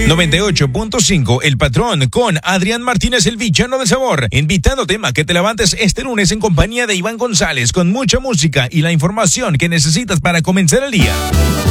98.5 El Patrón con Adrián Martínez, el villano del sabor, invitándote a que te levantes este lunes en compañía de Iván González con mucha música y la información que necesitas para comenzar el día.